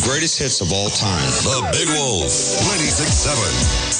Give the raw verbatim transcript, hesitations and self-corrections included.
greatest hits of all time. The Big Wolf, ninety-six point seven.